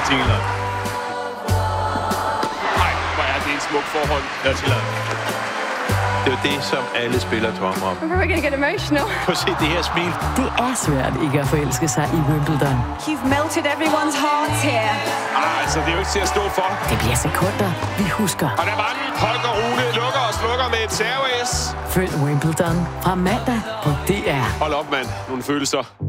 Partikelland. Nej, hvor er det en smuk forhold. Partikelland. Det er jo det, som alle spillere drømmer om. I'm probably gonna get emotional. Prøv at se det her smil. Det er svært ikke at forelske sig i Wimbledon. You've melted everyone's hearts here. Altså, det er jo ikke til at stå for. Det bliver sekunder, vi husker. Og der var den. Holger Rune lukker og slukker med et serve-S. Følg Wimbledon fra mandag på DR. Hold op, mand. Nogle følelser.